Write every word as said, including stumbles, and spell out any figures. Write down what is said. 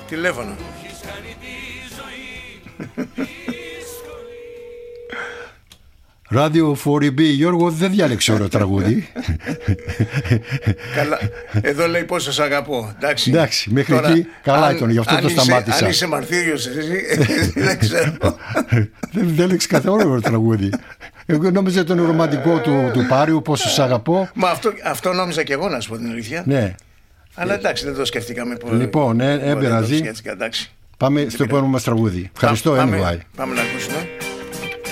τηλέφωνο. Ράδιο φορ μπι, Γιώργο, δεν διάλεξε ωραίο τραγούδι. Καλά. Εδώ λέει πόσο σ' αγαπώ. Εντάξει, Εντάξει, μέχρι τώρα, εκεί καλά αν, ήταν, γι' αυτό αν το είσαι, σταμάτησα. αν είσαι μαρτύριος εσύ, δεν ξέρω. Δεν διάλεξε καθόλου ωραίο τραγούδι. Εγώ νόμιζα τον ρομαντικό του, του Πάριου, πόσο σ' αγαπώ. Μα αυτό, αυτό νόμιζα και εγώ, να σου πω την αλήθεια. Ναι. Αλλά εντάξει, δεν το σκεφτήκαμε. Λοιπόν, ε, έμπειραζε. Πάμε στο επόμενο μας τραγούδι. Ευχαριστώ, Πάμε, Anyway. πάμε να ακούσουμε.